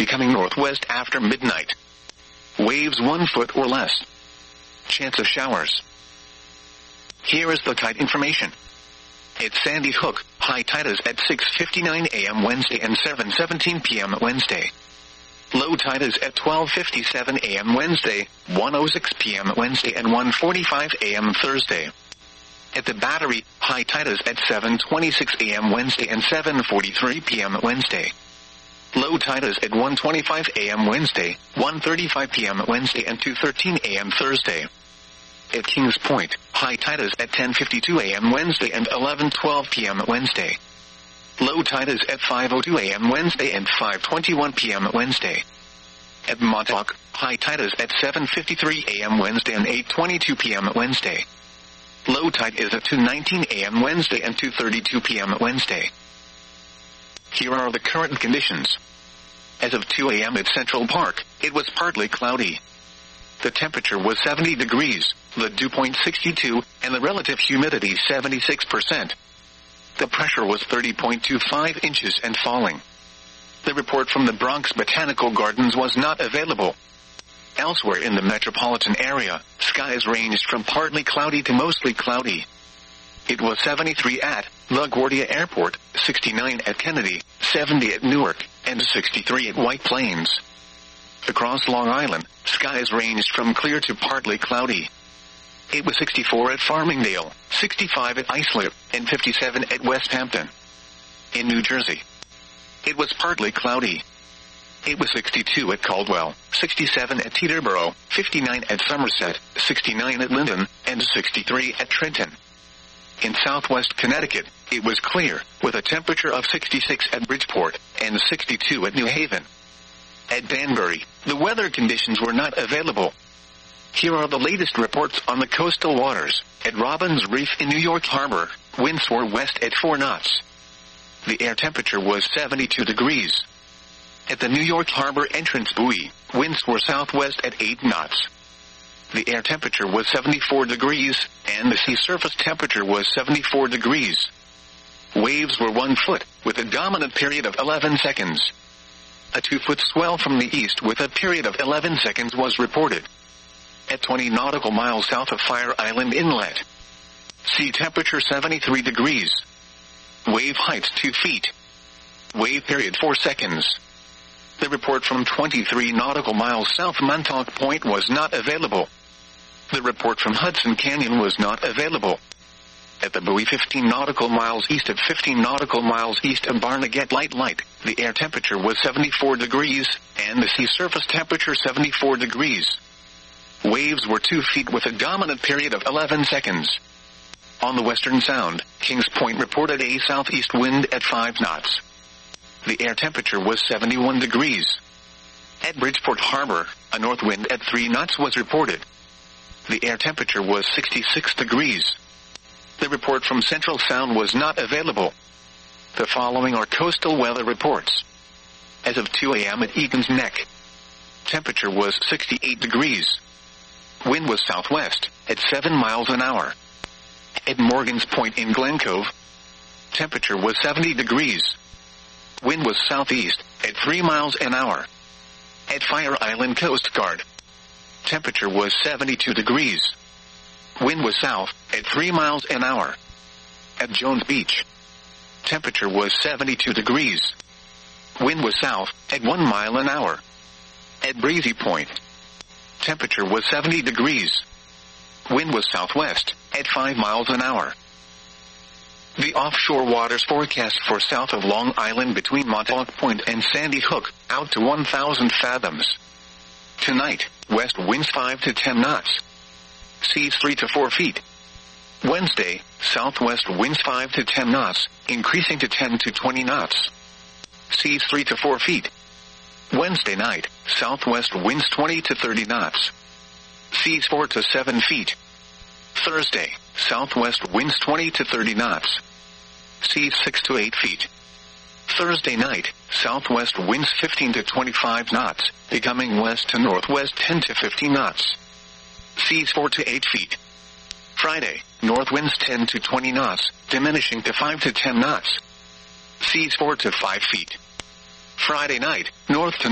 becoming northwest after midnight. Waves 1 foot or less. Chance of showers. Here is the tide information. At Sandy Hook, high tide is at 6:59 a.m. Wednesday and 7:17 p.m. Wednesday. Low tide is at 12:57 a.m. Wednesday, 1:06 p.m. Wednesday and 1:45 a.m. Thursday. At the Battery, high tide is at 7:26 a.m. Wednesday and 7:43 p.m. Wednesday. Low tide is at 1:25 a.m. Wednesday, 1:35 p.m. Wednesday and 2:13 a.m. Thursday. At Kings Point, high tide is at 10:52 a.m. Wednesday and 11:12 p.m. Wednesday. Low tide is at 5:02 a.m. Wednesday and 5:21 p.m. Wednesday. At Montauk, high tide is at 7:53 a.m. Wednesday and 8:22 p.m. Wednesday. Low tide is at 2:19 a.m. Wednesday and 2:32 p.m. Wednesday. Here are the current conditions. As of 2 a.m. at Central Park, it was partly cloudy. The temperature was 70 degrees, the dew point 62, and the relative humidity 76%. The pressure was 30.25 inches and falling. The report from the Bronx Botanical Gardens was not available. Elsewhere in the metropolitan area, skies ranged from partly cloudy to mostly cloudy. It was 73 at LaGuardia Airport, 69 at Kennedy, 70 at Newark, and 63 at White Plains. Across Long Island, skies ranged from clear to partly cloudy. It was 64 at Farmingdale, 65 at Islip, and 57 at West Hampton. In New Jersey, it was partly cloudy. It was 62 at Caldwell, 67 at Teterboro, 59 at Somerset, 69 at Linden, and 63 at Trenton. In southwest Connecticut, it was clear, with a temperature of 66 at Bridgeport, and 62 at New Haven. At Danbury, the weather conditions were not available. Here are the latest reports on the coastal waters. At Robbins Reef in New York Harbor, winds were west at 4 knots. The air temperature was 72 degrees. At the New York Harbor entrance buoy, winds were southwest at 8 knots. The air temperature was 74 degrees, and the sea surface temperature was 74 degrees. Waves were 1 foot, with a dominant period of 11 seconds. A 2-foot swell from the east with a period of 11 seconds was reported. At 20 nautical miles south of Fire Island Inlet. Sea temperature 73 degrees. Wave heights 2 feet. Wave period 4 seconds. The report from 23 nautical miles south Montauk Point was not available. The report from Hudson Canyon was not available. At the buoy 15 nautical miles east of 15 nautical miles east of Barnegat Light, the air temperature was 74 degrees, and the sea surface temperature 74 degrees. Waves were 2 feet with a dominant period of 11 seconds. On the Western Sound, Kings Point reported a southeast wind at 5 knots. The air temperature was 71 degrees. At Bridgeport Harbor, a north wind at 3 knots was reported. The air temperature was 66 degrees. The report from Central Sound was not available. The following are coastal weather reports. As of 2 a.m. at Egan's Neck, temperature was 68 degrees. Wind was southwest, at 7 miles an hour. At Morgan's Point in Glen Cove, temperature was 70 degrees. Wind was southeast, at 3 miles an hour. At Fire Island Coast Guard, temperature was 72 degrees. Wind was south, at 3 miles an hour. At Jones Beach, temperature was 72 degrees. Wind was south, at 1 mile an hour. At Breezy Point, temperature was 70 degrees. Wind was southwest, at 5 miles an hour. The offshore waters forecast for south of Long Island between Montauk Point and Sandy Hook, out to 1,000 fathoms. Tonight, west winds 5 to 10 knots. Seas 3 to 4 feet. Wednesday, southwest winds 5 to 10 knots, increasing to 10 to 20 knots. Seas 3 to 4 feet. Wednesday night, southwest winds 20 to 30 knots. Seas 4 to 7 feet. Thursday, southwest winds 20 to 30 knots. Seas 6 to 8 feet. Thursday night, southwest winds 15 to 25 knots, becoming west to northwest 10 to 15 knots. Seas 4 to 8 feet. Friday, north winds 10 to 20 knots, diminishing to 5 to 10 knots. Seas 4 to 5 feet. Friday night, north to